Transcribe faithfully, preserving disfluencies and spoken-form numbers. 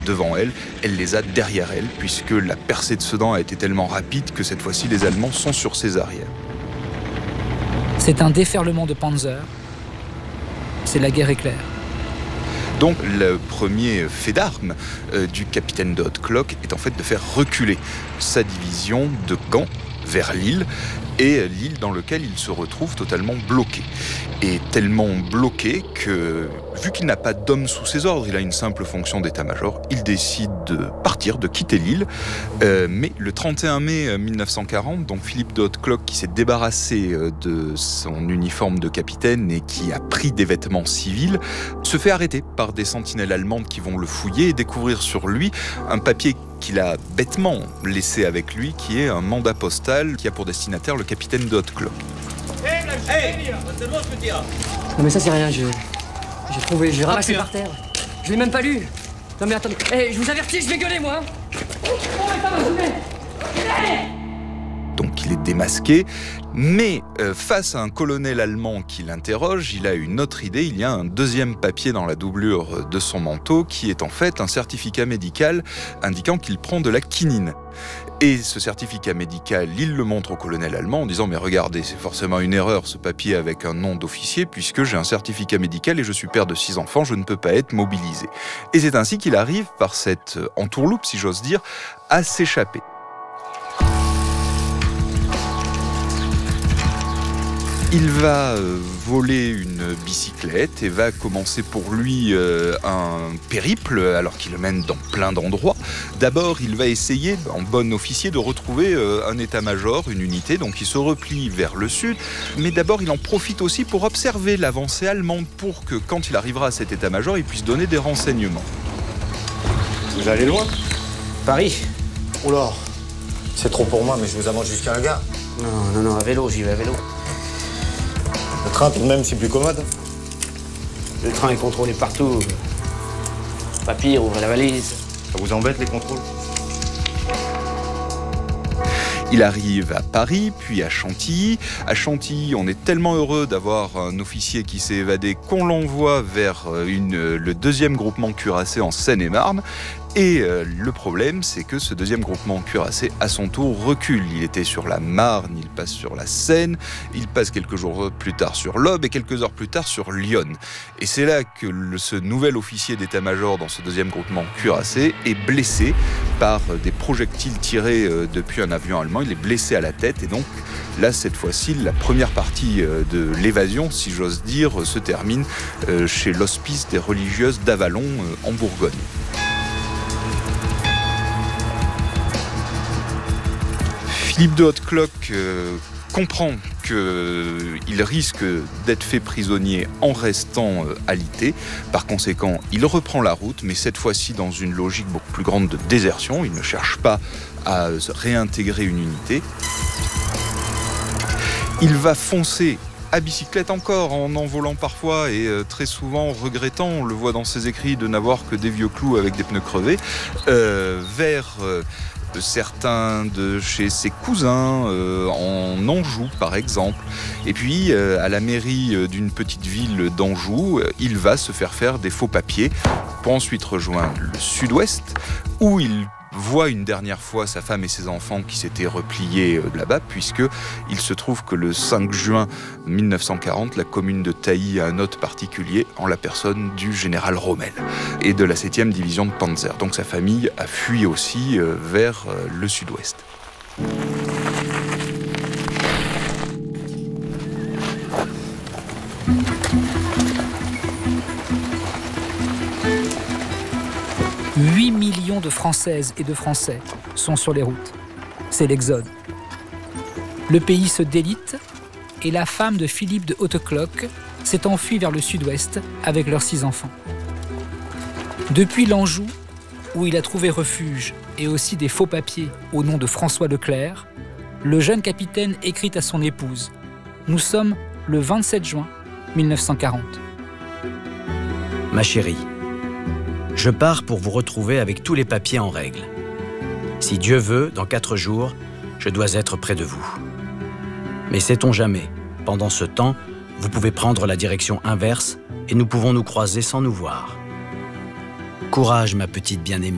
devant elle, elle les a derrière elle, puisque la percée de Sedan a été tellement rapide que cette fois-ci, les Allemands sont sur ses arrières. C'est un déferlement de Panzer. C'est la guerre éclair. Donc le premier fait d'armes euh, du capitaine de Haute-Cloque est en fait de faire reculer sa division de Gand vers Lille, et Lille dans lequel il se retrouve totalement bloqué. Et tellement bloqué que, vu qu'il n'a pas d'hommes sous ses ordres, il a une simple fonction d'état-major, il décide de partir, de quitter Lille. Euh, mais le trente et un mai mille neuf cent quarante, donc Philippe de Haute-Cloque, qui s'est débarrassé de son uniforme de capitaine et qui a pris des vêtements civils, se fait arrêter par des sentinelles allemandes qui vont le fouiller et découvrir sur lui un papier qu'il a bêtement laissé avec lui, qui est un mandat postal qui a pour destinataire le capitaine de Haute-Cloque. Hey, non mais ça c'est rien, je... j'ai trouvé, j'ai ramassé par terre. Je l'ai même pas lu. Non mais attendez, hey, je vous avertis, je vais gueuler moi. Donc il est démasqué, mais euh, face à un colonel allemand qui l'interroge, il a une autre idée. Il y a un deuxième papier dans la doublure de son manteau qui est en fait un certificat médical indiquant qu'il prend de la quinine. Et ce certificat médical, il le montre au colonel allemand en disant « Mais regardez, c'est forcément une erreur ce papier avec un nom d'officier puisque j'ai un certificat médical et je suis père de six enfants, je ne peux pas être mobilisé. » Et c'est ainsi qu'il arrive, par cette entourloupe, si j'ose dire, à s'échapper. Il va euh, voler une bicyclette et va commencer pour lui euh, un périple, alors qu'il le mène dans plein d'endroits. D'abord, il va essayer, en bon officier, de retrouver euh, un état-major, une unité, donc il se replie vers le sud. Mais d'abord, il en profite aussi pour observer l'avancée allemande, pour que, quand il arrivera à cet état-major, il puisse donner des renseignements. Vous allez loin? Paris. Oula, c'est trop pour moi, mais je vous amène jusqu'à la gare. Non, non, non, à vélo, j'y vais à vélo. Le train, tout de même, c'est plus commode. Le train est contrôlé partout. Papier, ouvrez la valise. Ça vous embête, les contrôles? Il arrive à Paris, puis à Chantilly. À Chantilly, on est tellement heureux d'avoir un officier qui s'est évadé qu'on l'envoie vers une, le deuxième groupement cuirassé en Seine-et-Marne. Et euh, le problème, c'est que ce deuxième groupement cuirassé, à son tour, recule. Il était sur la Marne, il passe sur la Seine, il passe quelques jours plus tard sur l'Aube et quelques heures plus tard sur Lyon. Et c'est là que le, ce nouvel officier d'état-major dans ce deuxième groupement cuirassé est blessé par des projectiles tirés euh, depuis un avion allemand. Il est blessé à la tête et donc là, cette fois-ci, la première partie euh, de l'évasion, si j'ose dire, se termine euh, chez l'hospice des religieuses d'Avalon euh, en Bourgogne. Philippe de Haute-Cloque euh, comprend qu'il risque d'être fait prisonnier en restant euh, alité. Par conséquent, il reprend la route, mais cette fois-ci dans une logique beaucoup plus grande de désertion. Il ne cherche pas à réintégrer une unité. Il va foncer à bicyclette encore, en en volant parfois et euh, très souvent regrettant, on le voit dans ses écrits, de n'avoir que des vieux clous avec des pneus crevés, euh, vers... Euh, certains de chez ses cousins euh, en Anjou par exemple. Et puis euh, à la mairie euh, d'une petite ville d'Anjou, euh, il va se faire faire des faux papiers pour ensuite rejoindre le sud-ouest où il voit une dernière fois sa femme et ses enfants qui s'étaient repliés euh, là-bas, puisque il se trouve que le cinq juin mille neuf cent quarante, la commune de Tailly a un hôte particulier en la personne du général Rommel et de la septième division de Panzer. Donc sa famille a fui aussi euh, vers euh, le sud-ouest. huit millions de Françaises et de Français sont sur les routes. C'est l'exode. Le pays se délite et la femme de Philippe de Haute-Cloque s'est enfuie vers le sud-ouest avec leurs six enfants. Depuis l'Anjou, où il a trouvé refuge et aussi des faux papiers au nom de François Leclerc, le jeune capitaine écrit à son épouse « Nous sommes le vingt-sept juin mille neuf cent quarante. Ma chérie, je pars pour vous retrouver avec tous les papiers en règle. Si Dieu veut, dans quatre jours, je dois être près de vous. Mais sait-on jamais, pendant ce temps, vous pouvez prendre la direction inverse et nous pouvons nous croiser sans nous voir. Courage, ma petite bien-aimée.